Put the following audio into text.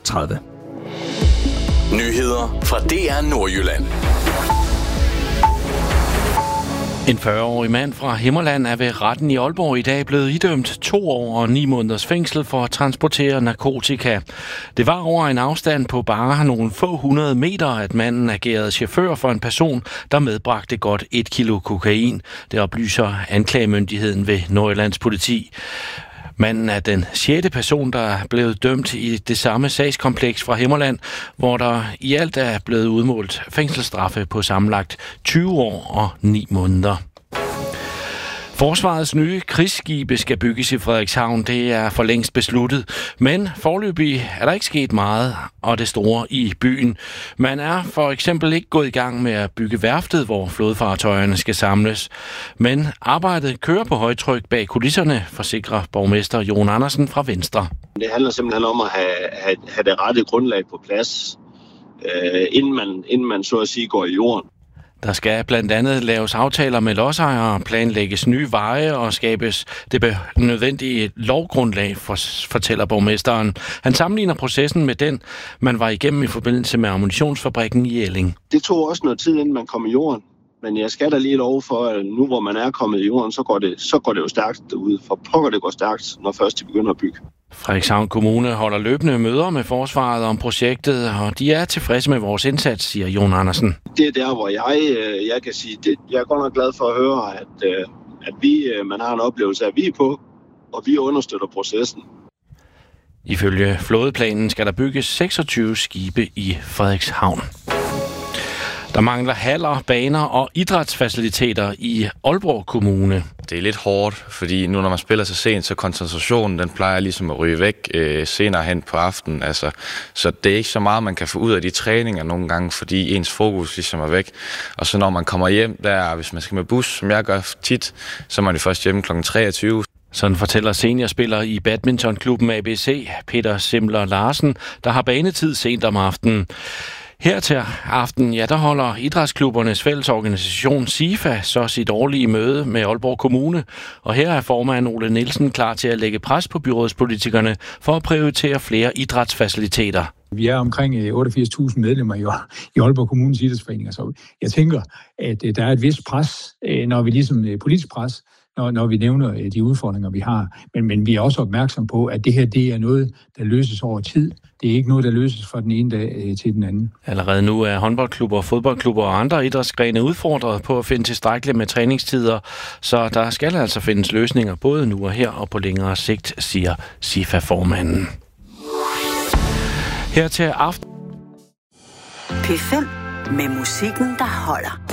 6:30. Nyheder fra DR Nordjylland. En 40-årig mand fra Himmerland er ved retten i Aalborg i dag blevet idømt 2 år og 9 måneders fængsel for at transportere narkotika. Det var over en afstand på bare nogle få 100 meter, at manden agerede chauffør for en person, der medbragte godt 1 kilo kokain. Det oplyser anklagemyndigheden ved Nordjyllands politi. Manden er den 6. person, der er blevet dømt i det samme sagskompleks fra Himmerland, hvor der i alt er blevet udmålt fængselsstraffe på sammenlagt 20 år og 9 måneder. Forsvarets nye krigsskibe skal bygges i Frederikshavn. Det er for længst besluttet. Men foreløbig er der ikke sket meget og det store i byen. Man er for eksempel ikke gået i gang med at bygge værftet, hvor flådefartøjerne skal samles. Men arbejdet kører på højtryk bag kulisserne, forsikrer borgmester Jon Andersen fra Venstre. Det handler simpelthen om at have det rette grundlag på plads, inden man så at sige går i jorden. Der skal blandt andet laves aftaler med lodsejere, planlægges nye veje og skabes det nødvendige lovgrundlag, fortæller borgmesteren. Han sammenligner processen med den, man var igennem i forbindelse med ammunitionsfabrikken i Elling. Det tog også noget tid, inden man kom i jorden. Men jeg skal da lige love for, at nu hvor man er kommet i jorden, så går det jo stærkt derude. For pokker det går stærkt, når først de begynder at bygge. Frederikshavn Kommune holder løbende møder med forsvaret om projektet, og de er tilfredse med vores indsats, siger Jon Andersen. Det er der, hvor jeg kan sige, jeg er godt nok glad for at høre, at man har en oplevelse af, at vi er på, og vi understøtter processen. Ifølge flådeplanen skal der bygges 26 skibe i Frederikshavn. Der mangler haller, baner og idrætsfaciliteter i Aalborg Kommune. Det er lidt hårdt, fordi nu når man spiller så sent, så koncentrationen den plejer ligesom at ryge væk senere hen på aftenen. Altså, så det er ikke så meget, man kan få ud af de træninger nogle gange, fordi ens fokus ligesom er væk. Og så når man kommer hjem, hvis man skal med bus, som jeg gør tit, så er man jo først hjemme kl. 23. Sådan fortæller seniorspiller i badmintonklubben ABC, Peter Simler Larsen, der har banetid sent om aftenen. Her til aften, der holder Idrætsklubbernes fællesorganisation SIFA så sit årlige møde med Aalborg Kommune. Og her er formand Ole Nielsen klar til at lægge pres på byrådspolitikerne for at prioritere flere idrætsfaciliteter. Vi er omkring 88.000 medlemmer i Aalborg Kommunes idrætsforeninger, så jeg tænker, at der er et vist pres, når vi ligesom politisk pres, når vi nævner de udfordringer, vi har. Men vi er også opmærksom på, at det her det er noget, der løses over tid. Det er ikke noget, der løses fra den ene dag til den anden. Allerede nu er håndboldklubber, fodboldklubber og andre idrætsgrene udfordret på at finde tilstrækkeligt med træningstider, så der skal altså findes løsninger både nu og her og på længere sigt, siger SIFA-formanden. Her til aften. P5 med musikken, der holder.